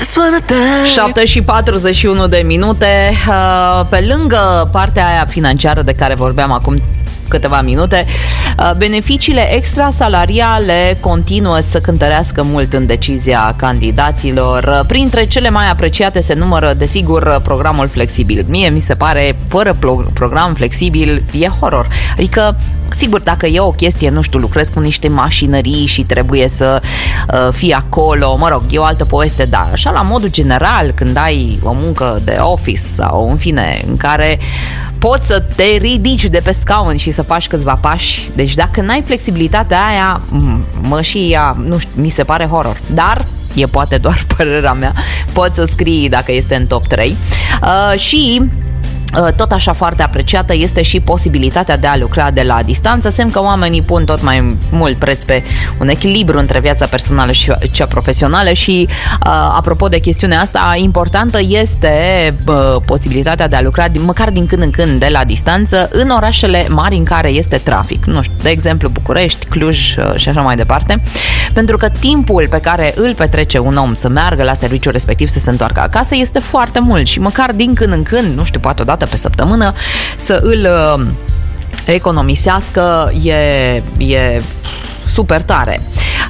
7 și 41 de minute. Pe lângă partea aia financiară de care vorbeam acum câteva minute, beneficiile extrasalariale continuă să cântărească mult în decizia candidaților. Printre cele mai apreciate se numără, desigur, programul flexibil. Mie mi se pare, fără program flexibil, e horror. Adică, sigur, dacă e o chestie, nu știu, lucrezi cu niște mașinării și trebuie să fii acolo, mă rog, e o altă poveste, dar așa la modul general, când ai o muncă de office sau, în fine, în care poți să te ridici de pe scaun și să faci câțiva pași, deci dacă n-ai flexibilitatea aia, nu știu, mi se pare horror, dar e poate doar părerea mea, poți să scrii dacă este în top 3 și tot așa foarte apreciată este și posibilitatea de a lucra de la distanță, semn că oamenii pun tot mai mult preț pe un echilibru între viața personală și cea profesională și apropo de chestiunea asta, importantă este posibilitatea de a lucra măcar din când în când de la distanță în orașele mari în care este trafic, nu știu, de exemplu București, Cluj și așa mai departe, pentru că timpul pe care îl petrece un om să meargă la serviciul respectiv să se întoarcă acasă este foarte mult și măcar din când în când, nu știu, poate o dată pe săptămână să îl economisească e super tare.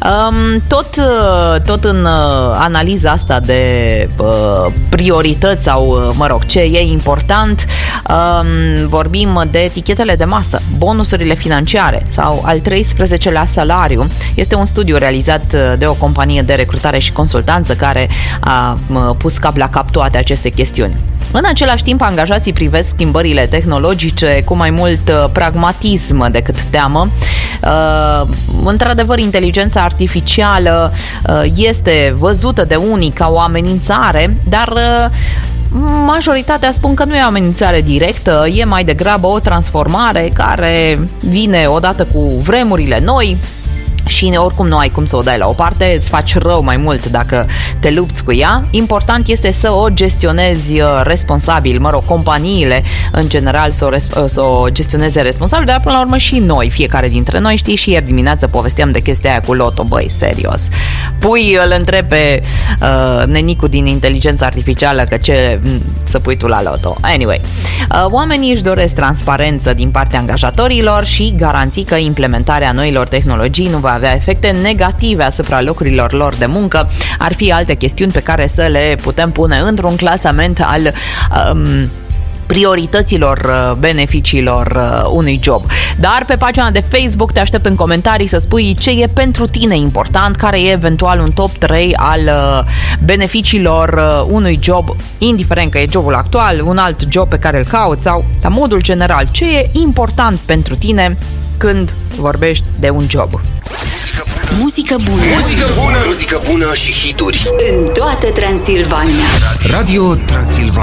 Tot în analiza asta de priorități sau, mă rog, ce e important, vorbim de etichetele de masă, bonusurile financiare sau al 13-lea salariu. Este un studiu realizat de o companie de recrutare și consultanță care a pus cap la cap toate aceste chestiuni. În același timp, angajații privesc schimbările tehnologice cu mai mult pragmatism decât teamă. Într-adevăr, inteligența artificială este văzută de unii ca o amenințare, dar majoritatea spun că nu e o amenințare directă, e mai degrabă o transformare care vine odată cu vremurile noi. Și oricum nu ai cum să o dai la o parte, îți faci rău mai mult dacă te lupți cu ea. Important este să o gestionezi responsabil, mă rog, companiile în general să o gestioneze responsabil, dar până la urmă și noi, fiecare dintre noi, știi, și ieri dimineață povesteam de chestia aia cu loto, băi, serios. Îl întreb pe nenicu din inteligența artificială că ce să pui tu la loto. Anyway, oamenii își doresc transparență din partea angajatorilor și garanții că implementarea noilor tehnologii nu va avea efecte negative asupra locurilor lor de muncă. Ar fi alte chestiuni pe care să le putem pune într-un clasament al priorităților, beneficiilor unui job. Dar pe pagina de Facebook te aștept în comentarii să spui ce e pentru tine important, care e eventual un top 3 al beneficiilor unui job, indiferent că e jobul actual, un alt job pe care îl cauți sau, la modul general, ce e important pentru tine când vorbești de un job. Muzică bună. Muzică bună. Muzică bună și hituri în toată Transilvania. Radio Transilvania.